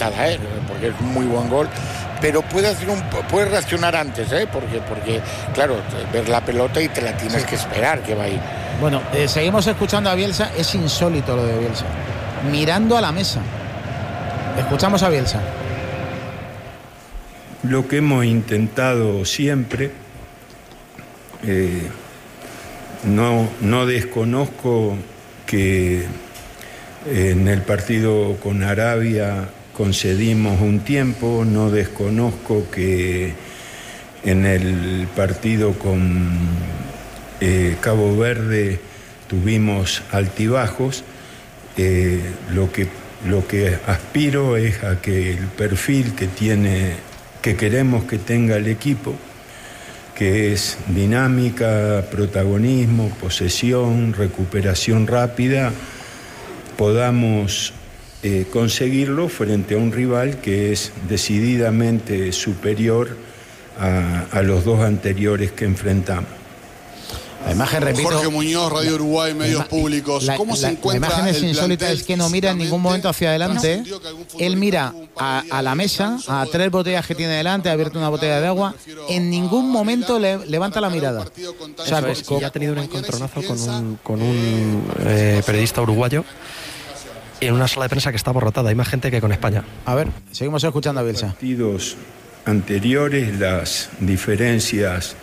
patada, porque es un muy buen gol, pero puede reaccionar antes, porque claro, ver la pelota y te la tienes que esperar que va ahí. Bueno, seguimos escuchando a Bielsa. Es insólito lo de Bielsa, mirando a la mesa. Escuchamos a Bielsa. Lo que hemos intentado siempre, no desconozco que en el partido con Arabia concedimos un tiempo, no desconozco que en el partido con Cabo Verde tuvimos altibajos. Lo que aspiro es a que el perfil que queremos que tenga el equipo, que es dinámica, protagonismo, posesión, recuperación rápida, podamos conseguirlo frente a un rival que es decididamente superior a los dos anteriores que enfrentamos. La imagen, repito, Jorge Muñoz, Radio Uruguay, medios públicos. ¿Cómo se encuentra? La imagen es insólita, es que no mira en ningún momento hacia adelante. Él mira a la mesa, a 3 botellas que tiene delante, ha abierto una botella de agua. En ningún momento levanta la mirada. O sea, ya ha tenido un encontronazo con un periodista uruguayo en una sala de prensa que está abarrotada. Hay más gente que con España. A ver, seguimos escuchando a Bielsa. Partidos anteriores, las diferencias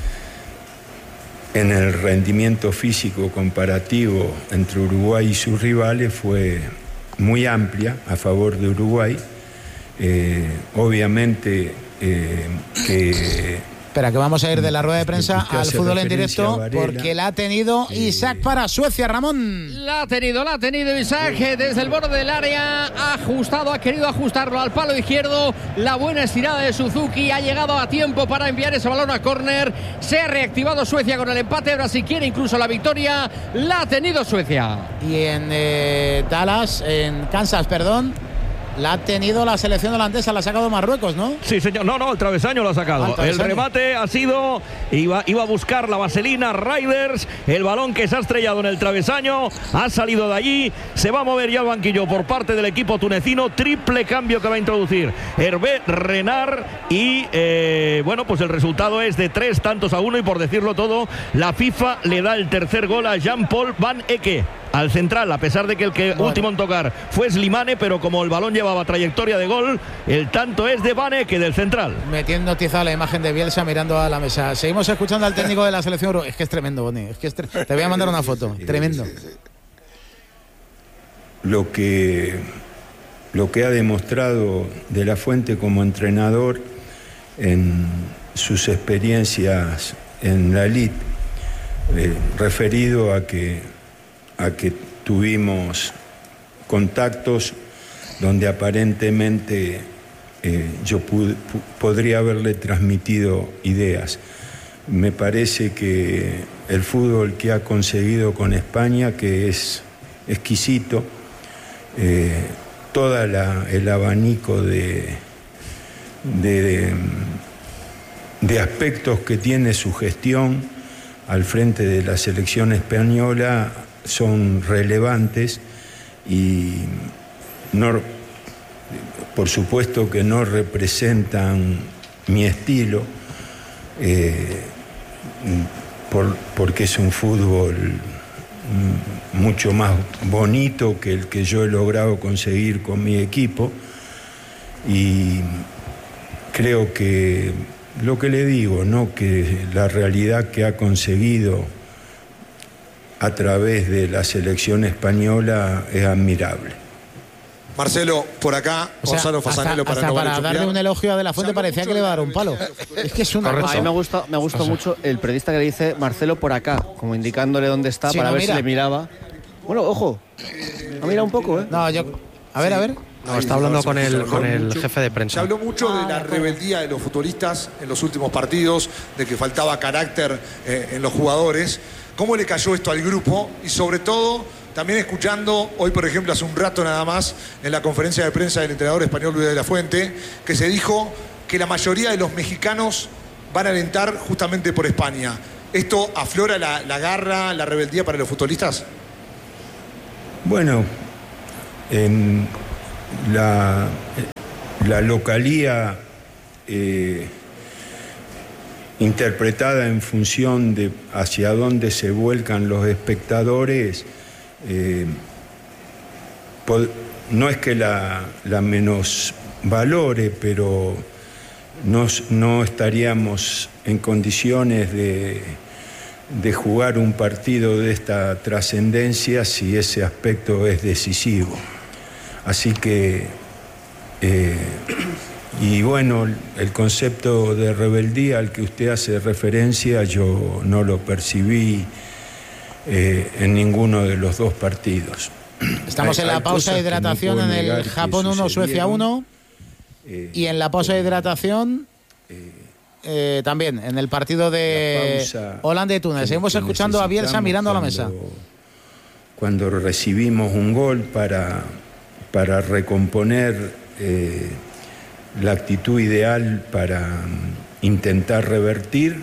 en el rendimiento físico comparativo entre Uruguay y sus rivales fue muy amplia a favor de Uruguay. Obviamente que... Espera, que vamos a ir de la rueda de prensa al fútbol en directo, porque la ha tenido Isaac para Suecia, Ramón. La ha tenido Isaac desde el borde del área, ha querido ajustarlo al palo izquierdo. La buena estirada de Suzuki ha llegado a tiempo para enviar ese balón a córner. Se ha reactivado Suecia con el empate, ahora si quiere incluso la victoria. La ha tenido Suecia. Y en Kansas, la ha tenido la selección holandesa, la ha sacado Marruecos, ¿no? Sí, señor. No, el travesaño lo ha sacado. El remate ha sido, iba a buscar la vaselina Riders, el balón que se ha estrellado en el travesaño, ha salido de allí, se va a mover ya al banquillo por parte del equipo tunecino. Triple cambio que va a introducir Hervé Renard y pues el resultado es de 3-1 y por decirlo todo, la FIFA le da el tercer gol a Jean-Paul Van Ecke, al central, a pesar de que el último en tocar fue Slimane, pero como el balón llevaba trayectoria de gol, el tanto es de Van Ecke, del central. Metiendo tiza la imagen de Bielsa mirando a la mesa. Seguimos escuchando al técnico de la selección. Es que es tremendo, Boni. Te voy a mandar una foto. Tremendo. Lo que ha demostrado De La Fuente como entrenador en sus experiencias en la elite, referido a que tuvimos contactos donde aparentemente yo podría haberle transmitido ideas. Me parece que el fútbol que ha conseguido con España, que es exquisito, todo el abanico de aspectos que tiene su gestión al frente de la selección española son relevantes y por supuesto que no representan mi estilo, porque es un fútbol mucho más bonito que el que yo he logrado conseguir con mi equipo, y creo que lo que le digo, ¿no?, que la realidad que ha conseguido a través de la selección española es admirable. Marcelo, por acá, Gonzalo Fasanelo para darle un elogio a De La Fuente parecía que le iba a dar un palo. Es que es una cosa. A mí me gusta mucho el periodista que le dice Marcelo por acá, como indicándole dónde está, para ver si le miraba. Bueno, ojo, ha mirado un poco, ¿eh? No, yo... A ver. No, está hablando con el jefe de prensa. Se habló mucho de la rebeldía de los futbolistas en los últimos partidos, de que faltaba carácter en los jugadores. ¿Cómo le cayó esto al grupo? Y sobre todo, también escuchando hoy, por ejemplo, hace un rato nada más, en la conferencia de prensa del entrenador español Luis de la Fuente, que se dijo que la mayoría de los mexicanos van a alentar justamente por España. ¿Esto aflora la garra, la rebeldía para los futbolistas? Bueno, la localía interpretada en función de hacia dónde se vuelcan los espectadores, no es que la menosvalore, pero no estaríamos en condiciones de jugar un partido de esta trascendencia si ese aspecto es decisivo. Así que, y bueno, el concepto de rebeldía al que usted hace referencia yo no lo percibí en ninguno de los dos partidos. Estamos en la pausa de hidratación en el Japón 1, Suecia 1, y en la pausa de hidratación también en el partido de Holanda y Túnez. Seguimos escuchando a Bielsa mirando a la mesa. Cuando recibimos un gol para recomponer la actitud ideal para intentar revertir,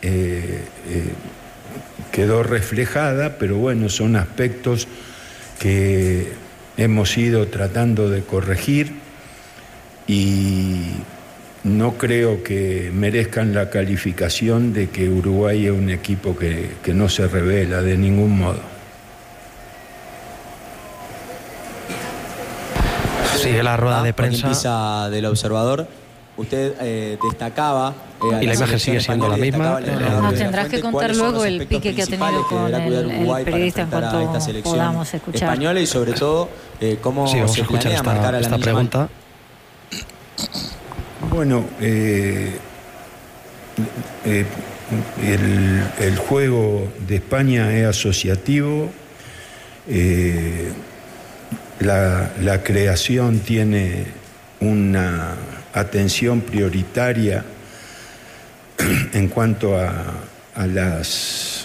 quedó reflejada, pero bueno, son aspectos que hemos ido tratando de corregir y no creo que merezcan la calificación de que Uruguay es un equipo que no se revela de ningún modo. Sigue la rueda de prensa. Pisa del observador. Usted destacaba. Y la imagen sigue siendo la misma. Nos tendrás que contar luego el pique que ha tenido con el periodista en cuanto podamos escuchar. Española y sobre todo cómo se planea marcar a la esta pregunta. Bueno, el juego de España es asociativo. La creación tiene una atención prioritaria en cuanto a las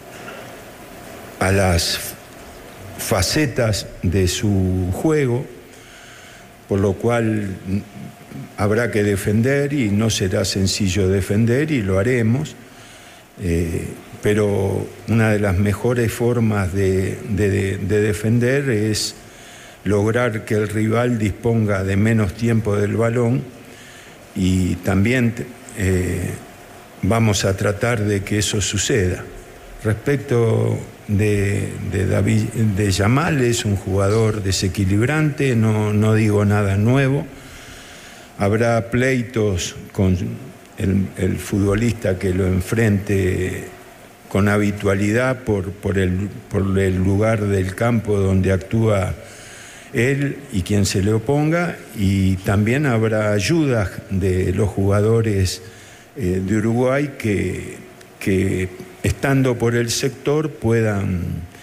facetas de su juego, por lo cual habrá que defender y no será sencillo defender y lo haremos, pero una de las mejores formas de defender es lograr que el rival disponga de menos tiempo del balón y también vamos a tratar de que eso suceda. Respecto de Yamal, es un jugador desequilibrante, no digo nada nuevo. Habrá pleitos con el futbolista que lo enfrente con habitualidad por el lugar del campo donde actúa él y quien se le oponga, y también habrá ayudas de los jugadores de Uruguay que estando por el sector puedan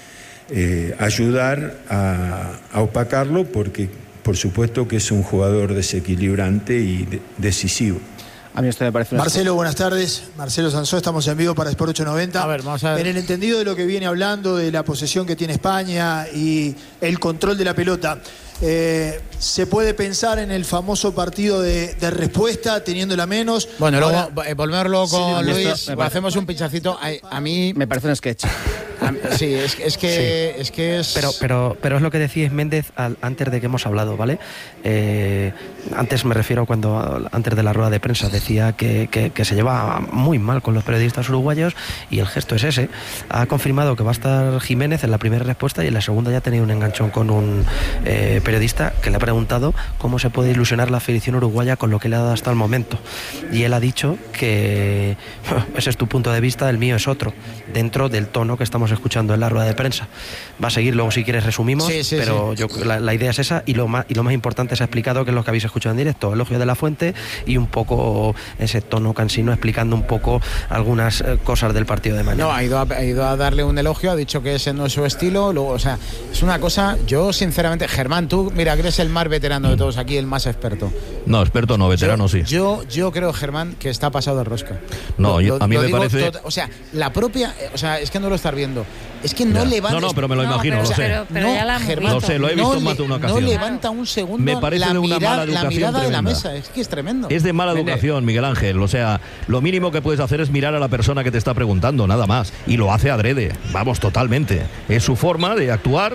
ayudar a opacarlo, porque por supuesto que es un jugador desequilibrante y decisivo. A mí esto me parece Marcelo, buenas tardes. Marcelo Sansó, estamos en vivo para Sport 890. A ver, vamos a ver. En el entendido de lo que viene hablando, de la posesión que tiene España y el control de la pelota, ¿se puede pensar en el famoso partido de respuesta, teniendo la menos? Bueno, luego volverlo con Luis, hacemos un pinchacito. A mí me parece un sketch. Sí, es que es... Pero es lo que decía Méndez antes de que hemos hablado, ¿vale? Antes me refiero antes de la rueda de prensa decía que se lleva muy mal con los periodistas uruguayos, y el gesto es ese. Ha confirmado que va a estar Jiménez en la primera respuesta, y en la segunda ya ha tenido un enganchón con un periodista que le ha preguntado cómo se puede ilusionar la afición uruguaya con lo que le ha dado hasta el momento, y él ha dicho que ese es tu punto de vista, el mío es otro, dentro del tono que estamos escuchando en la rueda de prensa. Va a seguir, luego si quieres resumimos, pero sí. La idea es esa, y lo más importante se ha explicado, que es lo que habéis escuchado en directo, elogio de la Fuente y un poco ese tono cansino explicando un poco algunas cosas del partido de mañana. No, ha ido a darle un elogio, ha dicho que ese no es su estilo, luego, o sea, es una cosa, yo sinceramente, Germán, tú, mira, que eres el más veterano de todos aquí, el más experto. No, experto no, veterano sí. Yo creo, Germán, que está pasado de rosca. No, a mí me parece... O sea, la propia, o sea, es que no lo estás viendo. Es que no levanta... No, pero me lo imagino, lo sé. Pero ya la Germán, lo sé, lo he visto en más de una ocasión. No levanta un segundo me parece la, de una mala educación la mirada tremenda. de la mesa. Es que es tremendo. Es de mala educación, Miguel Ángel. O sea, lo mínimo que puedes hacer es mirar a la persona que te está preguntando, nada más. Y lo hace adrede, vamos, totalmente. Es su forma de actuar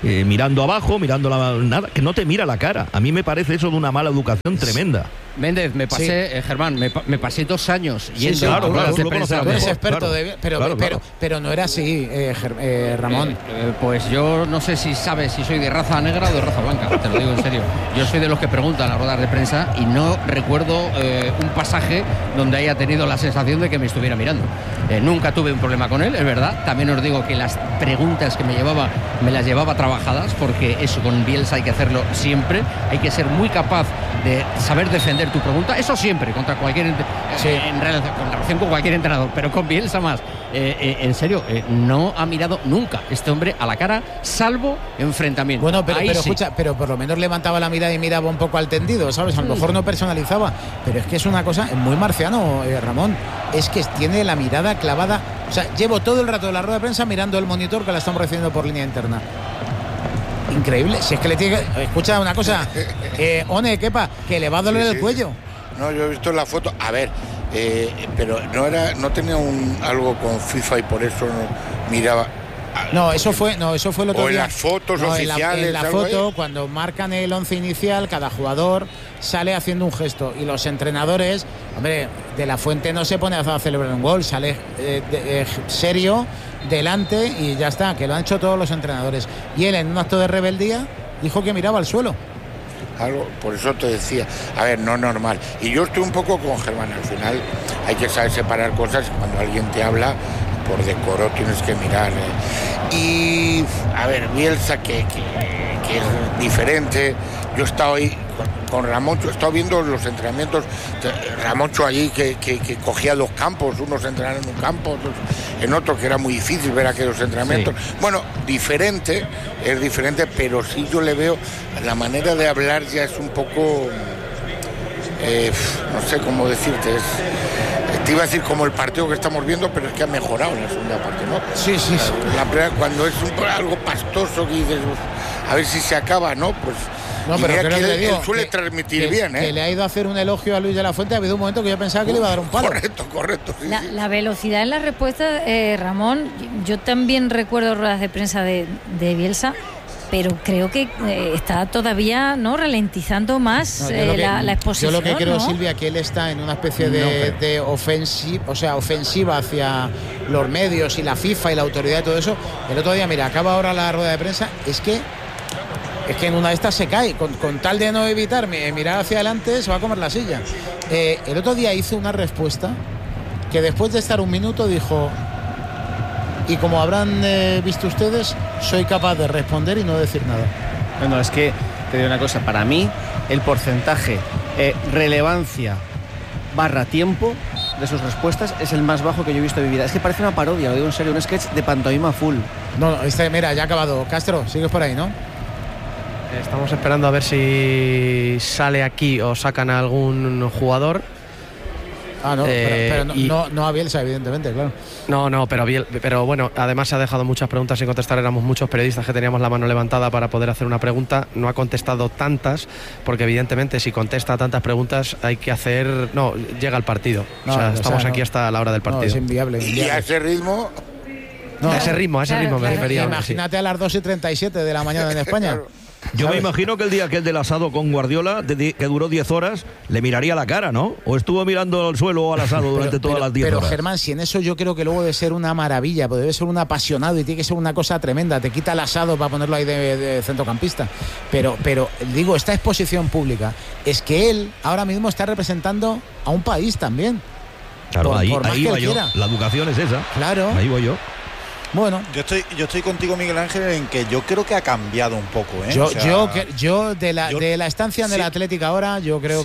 mirando abajo, mirando nada, que no te mira la cara. A mí me parece eso de una mala educación tremenda. Méndez, me pasé, Germán, me pasé 2 años yendo claro, de prensa. Tú eres experto, pero no era así, Ramón. Pues yo no sé si sabes si soy de raza negra o de raza blanca, te lo digo en serio. Yo soy de los que preguntan a las ruedas de prensa y no recuerdo un pasaje donde haya tenido la sensación de que me estuviera mirando. Nunca tuve un problema con él, es verdad. También os digo que las preguntas que me las llevaba trabajadas, porque eso con Bielsa hay que hacerlo siempre. Hay que ser muy capaz de saber defender tu pregunta, eso siempre, contra cualquier en relación con cualquier entrenador, pero con Bielsa más. En serio, no ha mirado nunca este hombre a la cara, salvo enfrentamiento. Bueno, pero escucha, pero por lo menos levantaba la mirada y miraba un poco al tendido, ¿sabes? A lo mejor no personalizaba, pero es que es una cosa muy marciano, Ramón. Es que tiene la mirada clavada. O sea, llevo todo el rato de la rueda de prensa mirando el monitor que la estamos recibiendo por línea interna. Increíble, si es que le tiene que... Escucha una cosa, One, Kepa, que le va a doler el cuello. No, yo he visto la foto, a ver, pero no tenía algo con FIFA y por eso no miraba. No, eso fue el otro día. O en las fotos oficiales. En la foto, cuando marcan el 11 inicial, cada jugador sale haciendo un gesto y los entrenadores, hombre, De la Fuente no se pone a celebrar un gol, sale serio delante y ya está, que lo han hecho todos los entrenadores. Y él, en un acto de rebeldía, dijo que miraba al suelo. Algo, por eso te decía, a ver, no normal. Y yo estoy un poco con Germán, al final hay que saber separar cosas. Cuando alguien te habla, por decoro tienes que mirar. Y, a ver, Bielsa, que es diferente. Yo he estado ahí con Ramoncho, he estado viendo los entrenamientos. Ramoncho allí que cogía 2 campos, unos entrenaban en un campo, otros en otro, que era muy difícil ver aquellos entrenamientos. Sí. Bueno, es diferente, pero sí yo le veo, la manera de hablar ya es un poco, no sé cómo decirte, te iba a decir como el partido que estamos viendo, pero es que ha mejorado en la segunda parte, ¿no? Sí. La primera, cuando es algo pastoso que dices, a ver si se acaba, ¿no? Pues no, pero creo que él suele transmitir bien, que le ha ido a hacer un elogio a Luis de la Fuente. Ha habido un momento que yo pensaba que le iba a dar un palo. Correcto. Sí, la velocidad en la respuesta, Ramón, yo también recuerdo ruedas de prensa de Bielsa, pero creo que está todavía ralentizando más la exposición. Yo lo que creo, ¿no? Silvia, que él está en una especie de ofensiva hacia los medios y la FIFA y la autoridad y todo eso. El otro día, mira, acaba ahora la rueda de prensa, es que en una de estas se cae, con tal de no evitar mirar hacia adelante, se va a comer la silla. El otro día hizo una respuesta que después de estar un minuto dijo: y como habrán visto ustedes, soy capaz de responder y no decir nada. Bueno, es que te digo una cosa, para mí el porcentaje relevancia / tiempo de sus respuestas es el más bajo que yo he visto en mi vida. Es que parece una parodia, lo digo en serio, un sketch de pantomima full. No, mira, ya ha acabado. Castro, sigues por ahí, ¿no? Estamos esperando a ver si sale aquí o sacan a algún jugador. No, pero no a Bielsa, evidentemente, claro. No, pero bueno, además se ha dejado muchas preguntas sin contestar. Éramos muchos periodistas que teníamos la mano levantada para poder hacer una pregunta. No ha contestado tantas, porque evidentemente si contesta tantas preguntas hay que hacer... No, llega el partido. Estamos aquí hasta la hora del partido. Es inviable. Y a ese ritmo... A ese ritmo me refería. Imagínate a las 2:37 de la mañana en España. Yo me imagino que el día aquel del asado con Guardiola, que duró 10 horas, le miraría la cara, ¿no? ¿O estuvo mirando al suelo o al asado durante todas las 10 horas? Pero Germán, si en eso yo creo que luego debe ser una maravilla, pues debe ser un apasionado y tiene que ser una cosa tremenda. Te quita el asado para ponerlo ahí de centrocampista. Pero digo, esta exposición pública es que él ahora mismo está representando a un país también. Claro, ahí va yo. La educación es esa. Claro. Ahí voy yo. Bueno, yo estoy contigo, Miguel Ángel, en que yo creo que ha cambiado un poco, ¿eh? Yo de la estancia en el Atlético ahora, yo creo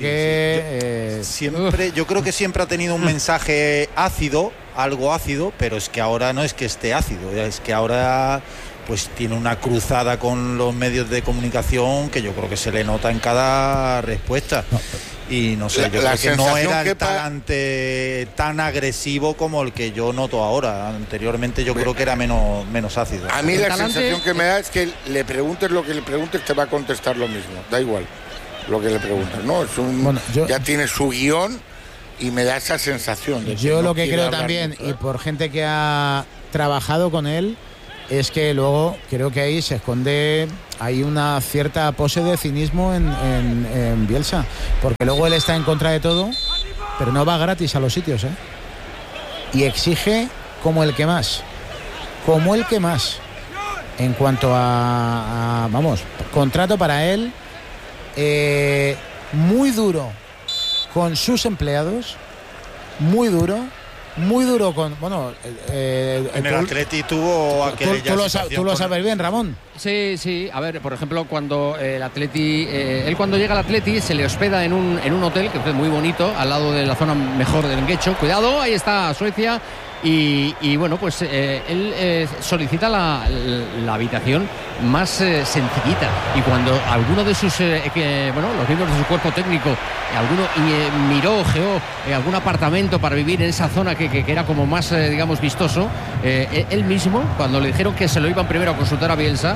yo creo que siempre ha tenido un mensaje ácido, algo ácido, pero es que ahora no es que esté ácido, es que ahora pues tiene una cruzada con los medios de comunicación que yo creo que se le nota en cada respuesta. Y no sé, yo creo que no era el talante tan agresivo como el que yo noto ahora. Anteriormente yo creo que era menos ácido. A mí la sensación que me da es que le preguntes lo que le preguntes, te va a contestar lo mismo. Da igual lo que le preguntes, ¿no? Ya tiene su guión y me da esa sensación. Yo lo que creo también, y por gente que ha trabajado con él, es que luego creo que ahí se esconde, hay una cierta pose de cinismo en Bielsa, porque luego él está en contra de todo, pero no va gratis a los sitios, y exige como el que más en cuanto a vamos, contrato para él muy duro con sus empleados, muy duro con, bueno, en el Atleti tuvo aquella tú lo sabes bien, Ramón. Sí, a ver, por ejemplo, cuando el Atleti, él cuando llega al Atleti se le hospeda en un hotel que es muy bonito, al lado de la zona mejor del Guecho. Cuidado, ahí está Suecia. Y bueno, pues él solicita la habitación más sencillita, y cuando alguno de sus los miembros de su cuerpo técnico, ojeó algún apartamento para vivir en esa zona que era como más digamos vistoso, él mismo, cuando le dijeron que se lo iban primero a consultar a Bielsa,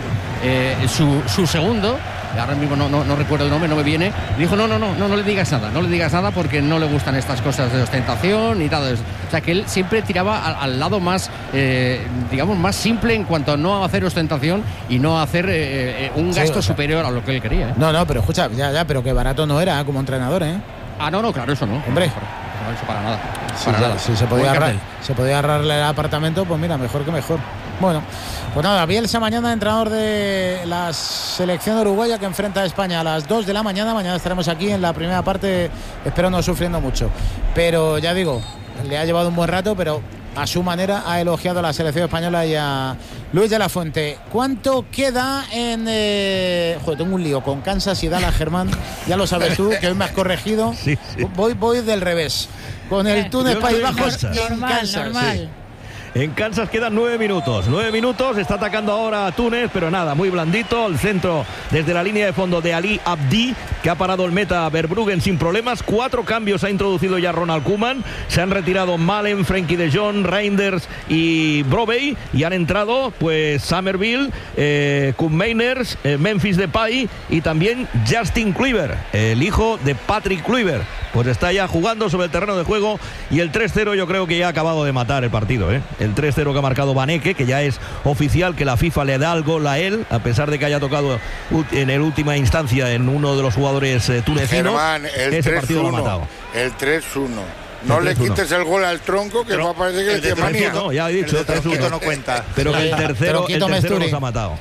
su segundo, ahora mismo no recuerdo el nombre, no me viene, dijo no le digas nada porque no le gustan estas cosas de ostentación y tal. O sea, que él siempre tiraba al lado más digamos más simple en cuanto a no hacer ostentación y no hacer un gasto superior a lo que él quería. No, pero escucha, ya, pero que barato no era como entrenador, no, claro, eso no. Hombre, eso para nada. Si se podía ahorrarle el apartamento, pues mira, mejor que mejor. Bueno, pues nada, Bielsa mañana, entrenador de la selección uruguaya que enfrenta a España a las 2 de la mañana. Mañana estaremos aquí en la primera parte, espero no sufriendo mucho. Pero ya digo, le ha llevado un buen rato, pero a su manera ha elogiado a la selección española y a Luis de la Fuente. ¿Cuánto queda en...? Tengo un lío con Kansas y Dallas, Germán. Ya lo sabes tú, que hoy me has corregido. Sí. Voy del revés. Con el Túnez, Países Bajos y en Kansas. Normal. Sí. En Kansas quedan 9 minutos. 9 minutos, está atacando ahora a Túnez, pero nada, muy blandito. El centro desde la línea de fondo de Ali Abdi, que ha parado el meta Verbruggen sin problemas. 4 cambios ha introducido ya Ronald Koeman. Se han retirado Malen, Frenkie de Jong, Reinders y Brovey. Y han entrado pues Summerville, Koen Meiners, Memphis Depay y también Justin Kluivert, el hijo de Patrick Kluivert. Pues está ya jugando sobre el terreno de juego, y el 3-0 yo creo que ya ha acabado de matar el partido, El 3-0 que ha marcado Vaneke, que ya es oficial que la FIFA le da el gol a él, a pesar de que haya tocado en el última instancia en uno de los jugadores tunecinos. Germán, ese partido lo ha matado. El 3-1. No le quites el gol al tronco, que va a parecer que le manía. No, ya he dicho, el 3-1 no cuenta. Pero que el tercero los ha matado.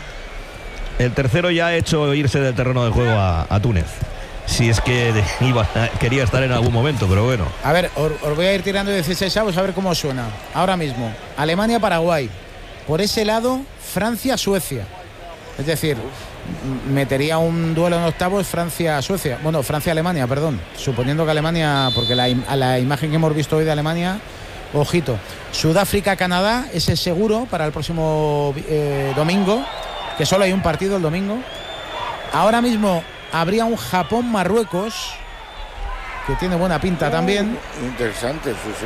El tercero ya ha hecho irse del terreno de juego a Túnez. Si es que quería estar en algún momento, pero bueno. A ver, os voy a ir tirando 16 avos a ver cómo suena. Ahora mismo, Alemania-Paraguay. Por ese lado, Francia-Suecia. Es decir, metería un duelo en octavos Francia-Suecia. Bueno, Francia-Alemania, perdón. Suponiendo que Alemania, porque la imagen que hemos visto hoy de Alemania, ojito. Sudáfrica-Canadá, ese es seguro para el próximo domingo, que solo hay un partido el domingo. Ahora mismo habría un Japón-Marruecos, que tiene buena pinta también. Interesante, sí.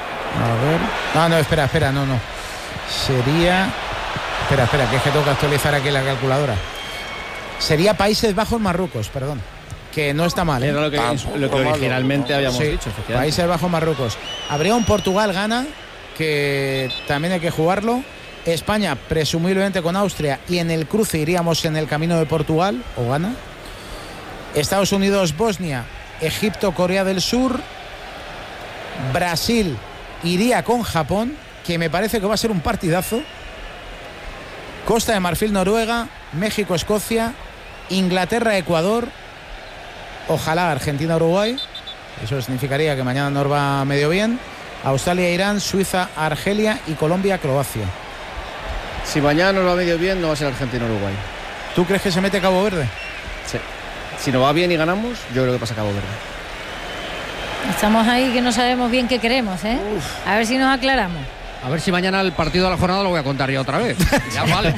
A ver. No, espera, no. Sería... Espera, que es que tengo que actualizar aquí la calculadora. Sería Países Bajos-Marruecos, perdón. Que no está mal, Era lo que originalmente habíamos dicho. Países Bajos-Marruecos. Habría un Portugal-Ghana, que también hay que jugarlo. España, presumiblemente con Austria, y en el cruce iríamos en el camino de Portugal o Ghana. Estados Unidos, Bosnia, Egipto, Corea del Sur, Brasil iría con Japón, que me parece que va a ser un partidazo. Costa de Marfil, Noruega, México, Escocia, Inglaterra, Ecuador, ojalá Argentina, Uruguay, eso significaría que mañana nos va medio bien. Australia, Irán, Suiza, Argelia y Colombia, Croacia. Si mañana nos va medio bien, no va a ser Argentina, Uruguay. ¿Tú crees que se mete Cabo Verde? Sí. Si nos va bien y ganamos, yo creo que pasa Cabo Verde. Estamos ahí que no sabemos bien qué queremos, A ver si nos aclaramos. A ver si mañana el partido de la jornada lo voy a contar yo otra vez. Ya vale.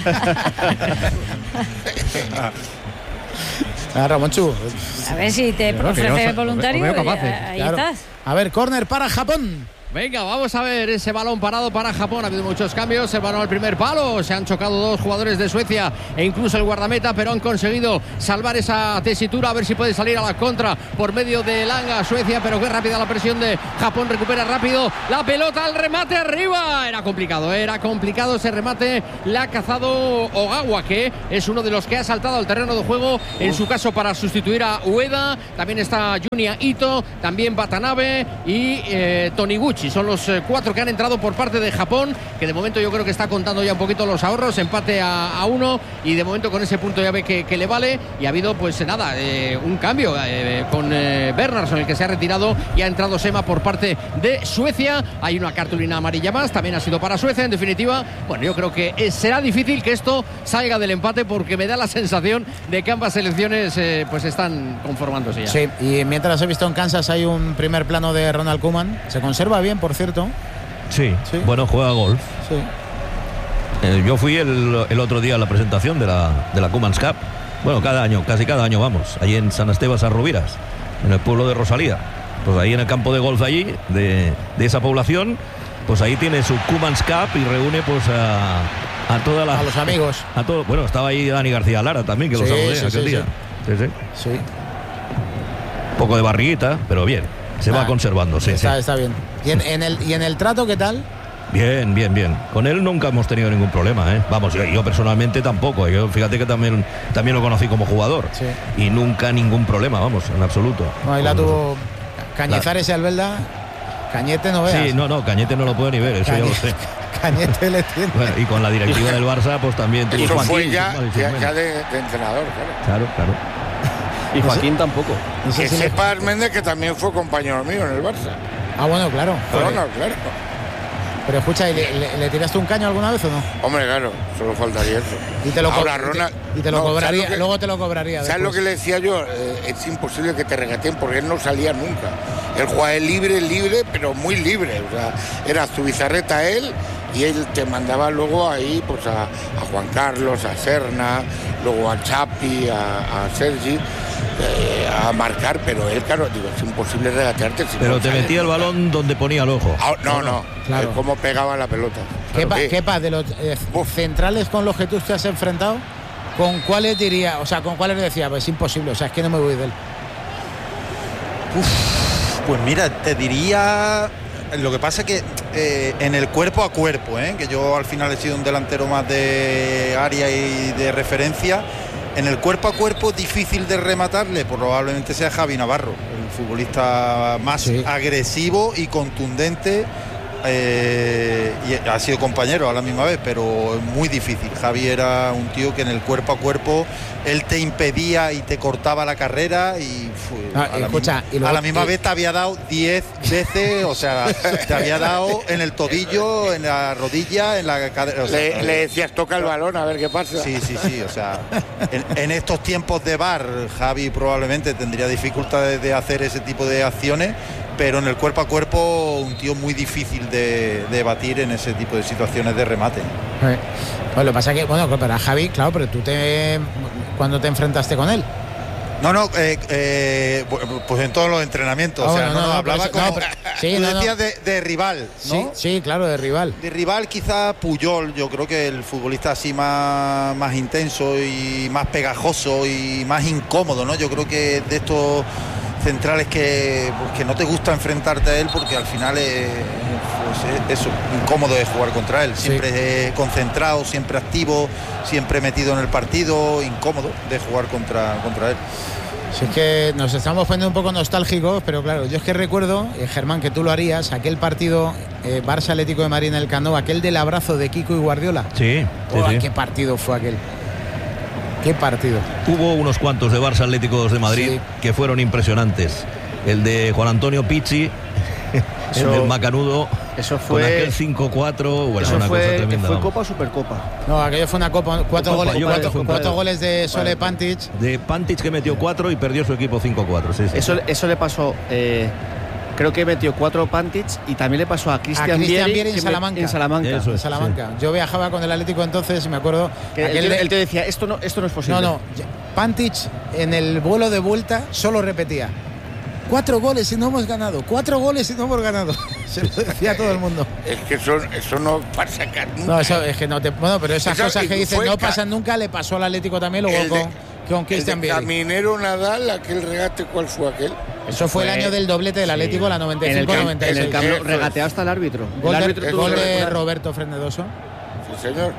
Ramonchu. A ver si te ofreces voluntario. Ahí estás. A ver, córner para Japón. Venga, vamos a ver ese balón parado para Japón. Ha habido muchos cambios. El balón al primer palo. Se han chocado dos jugadores de Suecia e incluso el guardameta, pero han conseguido salvar esa tesitura. A ver si puede salir a la contra por medio de Langa, Suecia, pero qué rápida la presión de Japón. Recupera rápido la pelota, al remate arriba. Era complicado ese remate. La ha cazado Ogawa, que es uno de los que ha saltado al terreno de juego, en su caso para sustituir a Ueda. También está Junya Ito, también Watanabe y Toniguchi. Son los 4 que han entrado por parte de Japón, que de momento yo creo que está contando ya un poquito los ahorros. Empate a 1 y de momento con ese punto ya ve que le vale. Y ha habido pues nada, un cambio con Bernhardsson, el que se ha retirado, y ha entrado Sema por parte de Suecia. Hay una cartulina amarilla más, también ha sido para Suecia. En definitiva, bueno, yo creo que será difícil que esto salga del empate, porque me da la sensación de que ambas selecciones pues están conformándose ya. Sí, y mientras he visto en Kansas hay un primer plano de Ronald Koeman. Se conserva bien, por cierto. Sí, bueno, juega golf. Sí. Yo fui el otro día a la presentación de la Koeman's Cup. Bueno, casi cada año vamos, allí en San Esteban, San Rubiras, en el pueblo de Rosalía. Pues ahí en el campo de golf allí, de esa población, pues ahí tiene su Koeman's Cup y reúne pues a todas las... A los amigos. A todo, bueno, estaba ahí Dani García Lara también, que lo saludé aquel día. Sí. Un poco de barriguita, pero bien. Se va conservando, sí. Está bien. ¿Y en el trato qué tal? Bien. Con él nunca hemos tenido ningún problema, ¿eh? Vamos, yo personalmente tampoco. Yo fíjate que también lo conocí como jugador. Sí. Y nunca ningún problema, vamos, en absoluto. No, ahí la tuvo Cañizares y Albelda. Cañete no veas. Sí, no, Cañete no lo puede ni ver, eso ya lo sé. Cañete le tiene. Bueno, y con la directiva del Barça, pues también... Eso fue ya de entrenador, claro. Y Joaquín tampoco. No sé si sepa Méndez, que también fue compañero mío en el Barça. Ah, bueno, claro. Claro. Pero escucha, ¿le tiraste un caño alguna vez o no? Hombre, claro, solo faltaría eso. Y te lo cobraría, luego te lo cobraría. ¿Sabes lo que le decía yo? Es imposible que te regateen, porque él no salía nunca. Él jugaba libre, pero muy libre. O sea, era Zubizarreta él, y él te mandaba luego ahí pues a Juan Carlos, a Serna, luego a Chapi, a Sergi, a marcar, pero él, claro, digo, es imposible regatearte. Pero te metía el balón donde ponía el ojo. No, claro. Cómo pegaba la pelota. ¿Qué de los centrales con los que tú te has enfrentado, con cuáles diría, con cuáles decía, pues es imposible, es que no me voy de él? Pues mira, te diría... Lo que pasa es que en el cuerpo a cuerpo, que yo al final he sido un delantero más de área y de referencia, en el cuerpo a cuerpo difícil de rematarle, probablemente sea Javi Navarro, el futbolista más agresivo y contundente, y ha sido compañero a la misma vez, pero es muy difícil. Javi era un tío que en el cuerpo a cuerpo él te impedía y te cortaba la carrera y a la misma vez te había dado 10 veces, o sea, te había dado en el tobillo, en la rodilla, en la cadera. Le decías, toca el balón a ver qué pasa. Sí, o sea, en estos tiempos de VAR, Javi probablemente tendría dificultades de hacer ese tipo de acciones, pero en el cuerpo a cuerpo un tío muy difícil de batir en ese tipo de situaciones de remate. Pues lo que pasa es que, para Javi, claro, pero tú ¿cuándo te enfrentaste con él? Pues en todos los entrenamientos. Hablaba como... tú decías de rival, ¿no? Sí, claro, de rival. De rival quizás Puyol, yo creo que el futbolista así más intenso y más pegajoso y más incómodo, ¿no? Yo creo que de estos centrales que no te gusta enfrentarte a él, porque al final es incómodo de jugar contra él, siempre concentrado, siempre activo, siempre metido en el partido, incómodo de jugar contra él. Sí, es que nos estamos poniendo un poco nostálgicos, pero claro, yo es que recuerdo, Germán, que tú lo harías, aquel partido Barça Atlético de Madrid en el Camp Nou, aquel del abrazo de Kiko y Guardiola. Sí. ¿Qué partido fue aquel? ¿Qué partido? Hubo unos cuantos de Barça Atléticos de Madrid que fueron impresionantes. El de Juan Antonio Pizzi, el del Macanudo, eso fue, con aquel 5-4, bueno, una cosa tremenda. ¿Fue Copa o Supercopa? No, aquello fue una Copa, cuatro goles de Sole Pantic. De Pantic, que metió 4 y perdió su equipo 5-4. Eso le pasó... creo que metió 4 Pantic y también le pasó a Cristian Vieri en Salamanca. En Salamanca. Sí. Yo viajaba con el Atlético entonces y me acuerdo que él te decía, esto no es posible. No, Pantic en el vuelo de vuelta solo repetía: 4 goles y no hemos ganado. 4 goles y no hemos ganado. Se lo decía todo el mundo. Es que eso no pasa nunca. No, eso es que no te... Bueno, pero esas cosas que dicen no pasan nunca, le pasó al Atlético también, luego con Cristian Vieri. Caminero Nadal, aquel regate, ¿cuál fue aquel? Eso fue el año del doblete del Atlético, la 95-96. En el campo regateó hasta el árbitro. Gol de Roberto Frenedoso. Sí, señor.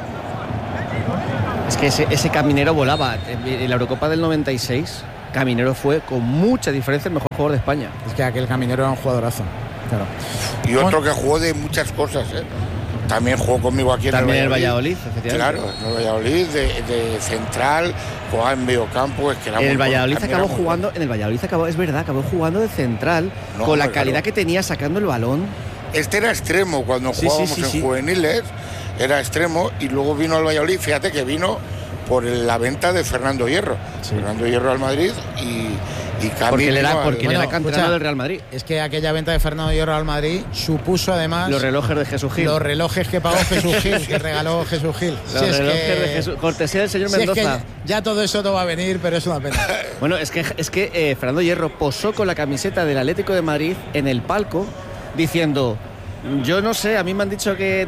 Es que ese Caminero volaba. En la Eurocopa del 96, Caminero fue con mucha diferencia el mejor jugador de España. Es que aquel Caminero era un jugadorazo. Claro. Y otro que jugó de muchas cosas, ¿eh? También jugó conmigo aquí en el Valladolid, efectivamente. Claro, en el Valladolid, de central, jugaba en mediocampo. Es que era en el Valladolid acabó jugando, es verdad, acabó jugando de central, con la calidad que tenía sacando el balón. Este era extremo cuando jugábamos en juveniles, era extremo, y luego vino al Valladolid, fíjate que vino por la venta de Fernando Hierro. Sí. Fernando Hierro al Madrid y porque él era canterano del Real Madrid. Es que aquella venta de Fernando Hierro al Madrid supuso además los relojes de Jesús Gil. Los relojes que pagó Jesús Gil, que regaló Jesús Gil. Los relojes de Jesús, cortesía del señor Mendoza. Es que ya todo eso no va a venir, pero es una pena. Bueno, es que Fernando Hierro posó con la camiseta del Atlético de Madrid en el palco diciendo: yo no sé, a mí me han dicho que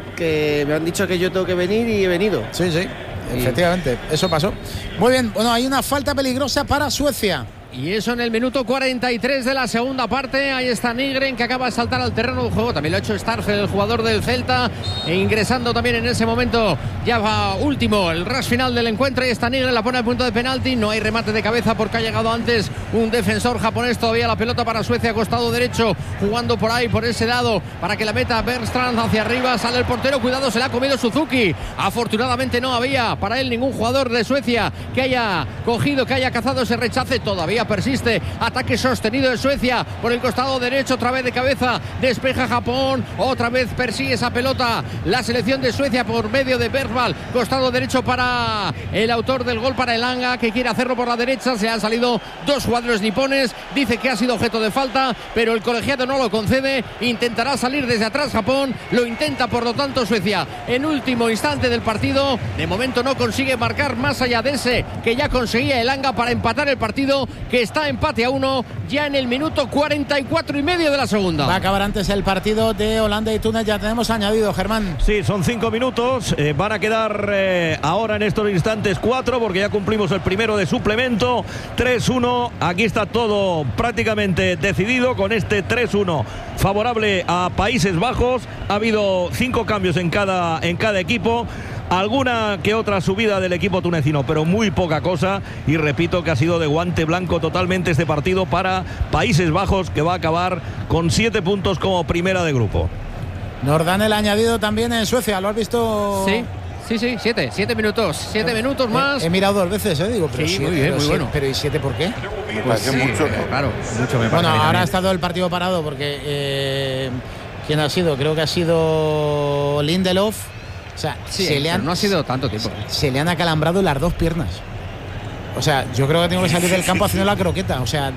yo tengo que venir y he venido. Sí, efectivamente, eso pasó. Muy bien, bueno, hay una falta peligrosa para Suecia. Y eso en el minuto 43 de la segunda parte. Ahí está Nygren, que acaba de saltar al terreno de juego. También lo ha hecho Starfel, el jugador del Celta, e ingresando también en ese momento. Ya va último el rush final del encuentro. Ahí está Nygren, la pone al punto de penalti. No hay remate de cabeza porque ha llegado antes un defensor japonés. Todavía la pelota para Suecia, costado derecho, jugando por ahí, por ese lado, para que la meta Bergstrand hacia arriba. Sale el portero, cuidado, se la ha comido Suzuki. Afortunadamente no había para él ningún jugador de Suecia que haya cogido, que haya cazado ese rechace. Todavía persiste, ataque sostenido de Suecia por el costado derecho, otra vez de cabeza, despeja Japón, otra vez persigue esa pelota la selección de Suecia por medio de Bergvall, costado derecho para el autor del gol, para Elanga, que quiere hacerlo por la derecha. Se han salido dos jugadores nipones, dice que ha sido objeto de falta, pero el colegiado no lo concede. Intentará salir desde atrás Japón, lo intenta por lo tanto Suecia en último instante del partido. De momento no consigue marcar más allá de ese que ya conseguía Elanga para empatar el partido, que está empate a 1 ya en el minuto 44,5 de la segunda. Va a acabar antes el partido de Holanda y Túnez. Ya tenemos añadido, Germán. Sí, son 5 minutos. Van a quedar ahora en estos instantes 4, porque ya cumplimos el primero de suplemento. 3-1. Aquí está todo prácticamente decidido con este 3-1 favorable a Países Bajos. Ha habido 5 cambios en cada equipo. Alguna que otra subida del equipo tunecino, pero muy poca cosa. Y repito que ha sido de guante blanco totalmente este partido para Países Bajos, que va a acabar con 7 puntos como primera de grupo. Nos dan el añadido también en Suecia, ¿lo has visto? Sí, 7 minutos. 7 minutos más. He mirado 2 veces, digo, pero sí, muy bien, muy bueno. Pero ¿y 7 por qué? Me parece mucho, ¿no? Claro, mucho me parece. Bueno, ahora ha estado el partido parado porque ¿quién ha sido? Creo que ha sido Lindelof. O sea, no ha sido tanto tiempo. Se le han acalambrado las 2 piernas. O sea, yo creo que tengo que salir del campo haciendo la croqueta. O sea,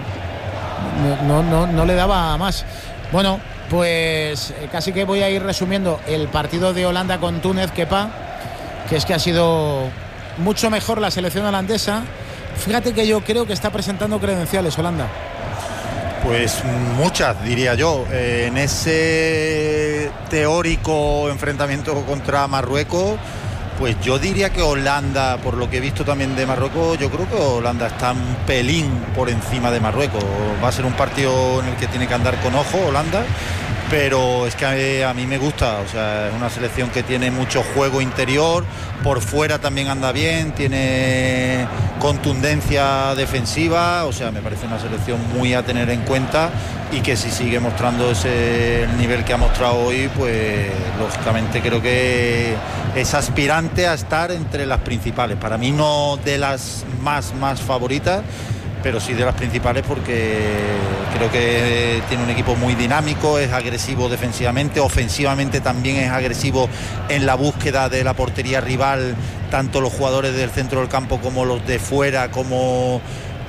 no le daba más. Bueno, pues casi que voy a ir resumiendo el partido de Holanda con Túnez, Kepa, que es que ha sido mucho mejor la selección holandesa. Fíjate que yo creo que está presentando credenciales Holanda. Pues muchas, diría yo. En ese teórico enfrentamiento contra Marruecos, pues yo diría que Holanda, por lo que he visto también de Marruecos, yo creo que Holanda está un pelín por encima de Marruecos. Va a ser un partido en el que tiene que andar con ojo Holanda, pero es que a mí me gusta. O sea, es una selección que tiene mucho juego interior, por fuera también anda bien, tiene contundencia defensiva. O sea, me parece una selección muy a tener en cuenta, y que si sigue mostrando el nivel que ha mostrado hoy, pues lógicamente creo que es aspirante a estar entre las principales. Para mí no de las más favoritas, pero sí de las principales, porque creo que tiene un equipo muy dinámico, es agresivo defensivamente, ofensivamente también es agresivo en la búsqueda de la portería rival, tanto los jugadores del centro del campo como los de fuera, como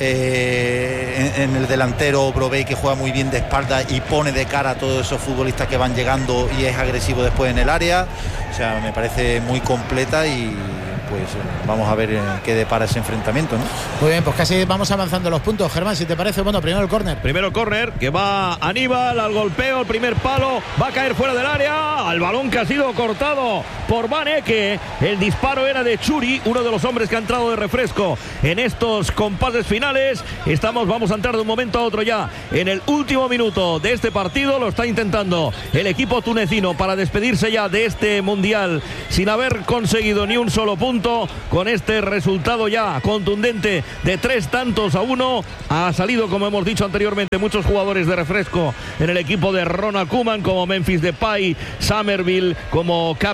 en el delantero Brobbey, que juega muy bien de espalda y pone de cara a todos esos futbolistas que van llegando, y es agresivo después en el área. O sea, me parece muy completa, y pues vamos a ver qué depara ese enfrentamiento, ¿no? Muy bien, pues casi vamos avanzando los puntos. Germán, si te parece, bueno, primero el córner. Primero el córner, que va Aníbal al golpeo, el primer palo, va a caer fuera del área, al balón que ha sido cortado por Van Ecke. El disparo era de Churi, uno de los hombres que ha entrado de refresco en estos compases finales. Vamos a entrar de un momento a otro ya en el último minuto de este partido. Lo está intentando el equipo tunecino para despedirse ya de este mundial sin haber conseguido ni un solo punto. Con este resultado ya contundente de 3-1, ha salido, como hemos dicho anteriormente, muchos jugadores de refresco en el equipo de Ronald Koeman, como Memphis Depay, Somerville, como Cap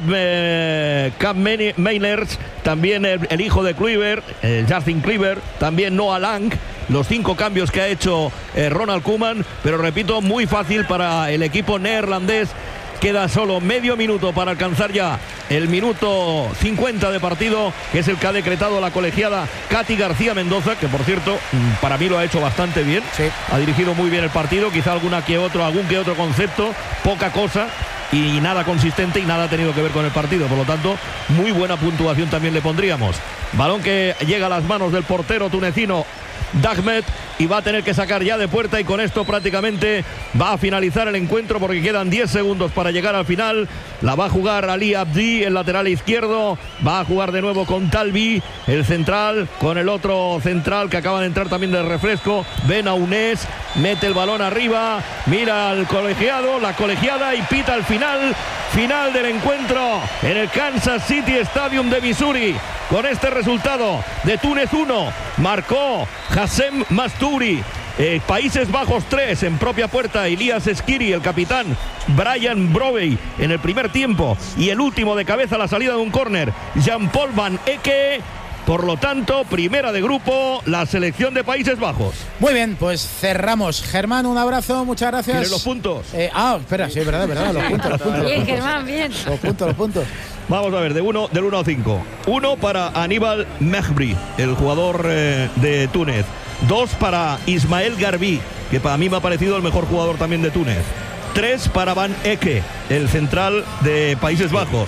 Meiners, también el hijo de Kluivert, Justin Kluivert, también Noah Lang. Los 5 cambios que ha hecho Ronald Koeman, pero repito, muy fácil para el equipo neerlandés. Queda solo medio minuto para alcanzar ya el minuto 50 de partido, que es el que ha decretado la colegiada Katy García Mendoza, que por cierto, para mí lo ha hecho bastante bien. Sí. Ha dirigido muy bien el partido, quizá algún que otro concepto, poca cosa y nada consistente y nada ha tenido que ver con el partido. Por lo tanto, muy buena puntuación también le pondríamos. Balón que llega a las manos del portero tunecino Dahmed, y va a tener que sacar ya de puerta, y con esto prácticamente va a finalizar el encuentro porque quedan 10 segundos para llegar al final. La va a jugar Ali Abdi, el lateral izquierdo, va a jugar de nuevo con Talbi, el central, con el otro central que acaba de entrar también del refresco, Ben Aunés, mete el balón arriba, mira al colegiado, la colegiada, y pita al final del encuentro en el Kansas City Stadium de Missouri. Con este resultado de Túnez 1, marcó Hassem Mastouri. Países Bajos 3, en propia puerta Elias Skiri, el capitán Brian Brobey en el primer tiempo, y el último de cabeza a la salida de un córner, Jean-Paul Van Ecke. Por lo tanto, primera de grupo, la selección de Países Bajos. Muy bien, pues cerramos. Germán, un abrazo, muchas gracias. ¿Tienes los puntos? Espera, sí, verdad, los puntos. Bien, Germán, bien. Los puntos. Vamos a ver, del 1 a 5. 1 para Aníbal Mehbri, el jugador de Túnez. 2 para Ismael Garbi, que para mí me ha parecido el mejor jugador también de Túnez. 3 para Van Ecke, el central de Países Bajos.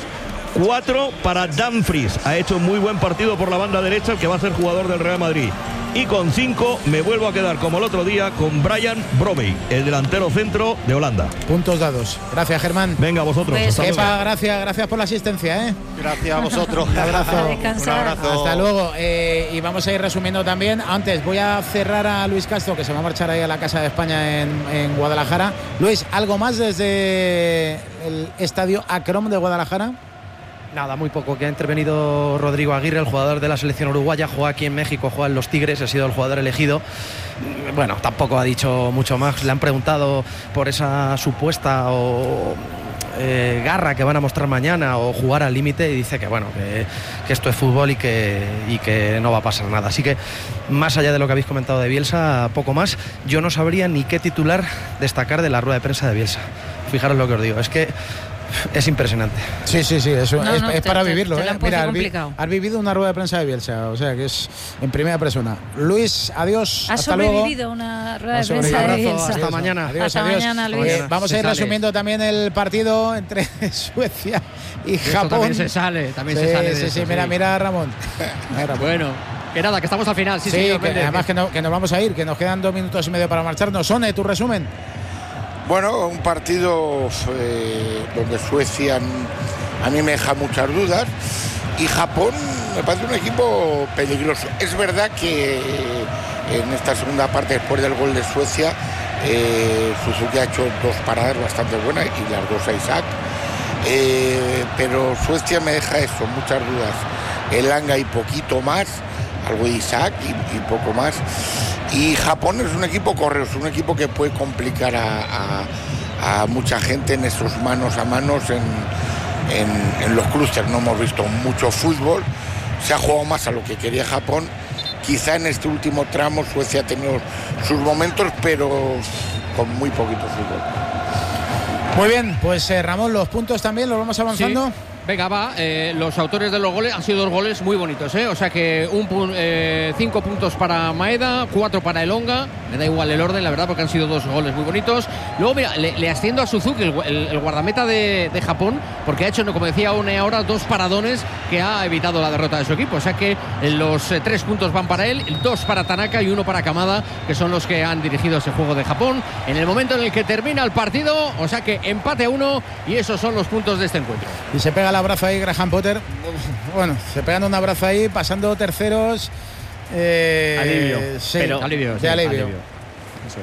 4 para Dumfries, ha hecho muy buen partido por la banda derecha, el que va a ser jugador del Real Madrid. Y con 5 me vuelvo a quedar como el otro día con Brian Brobey, el delantero centro de Holanda. Puntos dados. Gracias, Germán. Venga, vosotros. Pues, Kepa, gracias por la asistencia. Gracias a vosotros. Un abrazo. Un abrazo. Hasta luego. Y vamos a ir resumiendo también. Antes voy a cerrar a Luis Castro, que se va a marchar ahí a la Casa de España en Guadalajara. Luis, ¿algo más desde el estadio Akrom de Guadalajara? Nada, muy poco, que ha intervenido Rodrigo Aguirre, el jugador de la selección uruguaya, juega aquí en México, juega en los Tigres, ha sido el jugador elegido. Bueno, tampoco ha dicho mucho más, le han preguntado por esa supuesta garra que van a mostrar mañana o jugar al límite, y dice que bueno, que esto es fútbol y que no va a pasar nada. Así que, más allá de lo que habéis comentado de Bielsa, poco más. Yo no sabría ni qué titular destacar de la rueda de prensa de Bielsa. Fijaros lo que os digo, es que es impresionante. Sí, eso es para vivirlo. Mira, has vivido una rueda de prensa de Bielsa, o sea que es en primera persona. Luis, adiós. Has sobrevivido una rueda de prensa de Bielsa. Hasta mañana. Adiós. Mañana, Luis. Vamos a ir resumiendo también el partido entre Suecia y Japón. También se sale. Sí, mira Ramón. Bueno, que nada, que estamos al final. Sí, además que nos vamos a ir, que nos quedan 2 minutos y medio para marcharnos. Sone, tu resumen. Bueno, un partido donde Suecia a mí me deja muchas dudas, y Japón me parece un equipo peligroso. Es verdad que en esta segunda parte, después del gol de Suecia, Suzuki ha hecho 2 paradas bastante buenas y las 2 a Isaac, pero Suecia me deja eso, muchas dudas. Elanga y poquito más, algo de Isaac y poco más. Y Japón es un equipo correoso, un equipo que puede complicar a mucha gente en esos manos a manos en los clústeres. No hemos visto mucho fútbol, se ha jugado más a lo que quería Japón. Quizá en este último tramo Suecia ha tenido sus momentos, pero con muy poquito fútbol. Muy bien, pues Ramón, los puntos también los vamos avanzando. Sí. Venga, va. Los autores de los goles han sido 2 goles muy bonitos, ¿eh? O sea que 5 puntos para Maeda, 4 para Elonga. Me da igual el orden, la verdad, porque han sido 2 goles muy bonitos. Luego, mira, le asciendo a Suzuki, el guardameta de Japón, porque ha hecho, como decía One ahora, 2 paradones que ha evitado la derrota de su equipo. O sea que los 3 puntos van para él, 2 para Tanaka y 1 para Kamada, que son los que han dirigido ese juego de Japón en el momento en el que termina el partido. O sea que empate a 1 y esos son los puntos de este encuentro. Y se pega el abrazo ahí Graham Potter. Bueno, se pegan un abrazo ahí, pasando terceros. Alivio. Sí, pero, alivio. Eso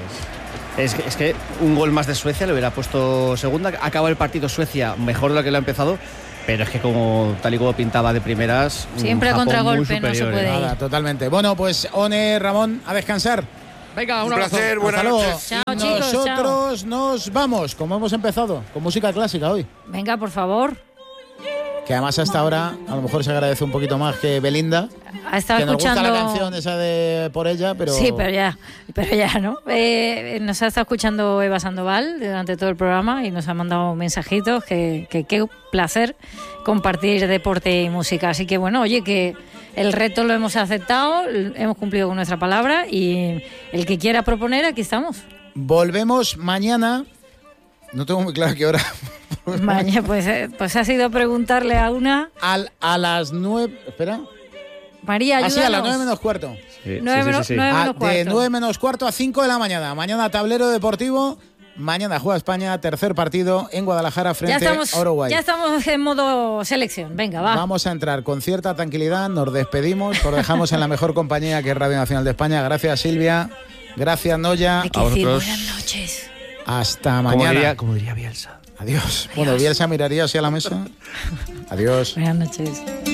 es que un gol más de Suecia le hubiera puesto segunda. Acaba el partido Suecia mejor de lo que lo ha empezado. Pero es que tal y como pintaba de primeras, siempre a contragolpe, no se puede ir. Nada, totalmente. Bueno, pues One, Ramón, a descansar. Venga, un placer, buenas noches. Chao, chicos, nosotros nos vamos, como hemos empezado, con música clásica hoy. Venga, por favor. Que además hasta ahora a lo mejor se agradece un poquito más que Belinda. Ha estado que nos escuchando gusta la canción esa de Por ella, pero... Sí, pero ya, ¿no? Nos ha estado escuchando Eva Sandoval durante todo el programa y nos ha mandado mensajitos que qué placer compartir deporte y música. Así que bueno, oye, que el reto lo hemos aceptado, hemos cumplido con nuestra palabra y el que quiera proponer, aquí estamos. Volvemos mañana. No tengo muy claro qué hora. Mañana, pues ha sido preguntarle a una... A las 9... Espera. María, ayúdanos. Así, a las 9 menos cuarto. Sí. 9 menos cuarto. De 9 menos cuarto a 5 de la mañana. Mañana tablero deportivo. Mañana juega España, tercer partido en Guadalajara frente a Uruguay. Ya estamos en modo selección. Venga, va. Vamos a entrar con cierta tranquilidad. Nos despedimos. Os dejamos en la mejor compañía que es Radio Nacional de España. Gracias, Silvia. Gracias, Noya. Hay que decir buenas noches. Hasta mañana. Como diría Bielsa. Adiós. Bueno, Bielsa miraría hacia la mesa. Adiós. Buenas noches.